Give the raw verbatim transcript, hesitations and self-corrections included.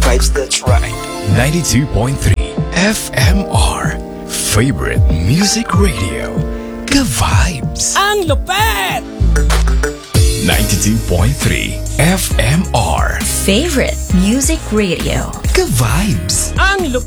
vibes, that's right. ninety-two point three F M R. Favorite Music Radio. Ka-vibes. Ang lupet! ninety-two point three F M R. Favorite Music Radio. Ka-vibes. Ang lupet!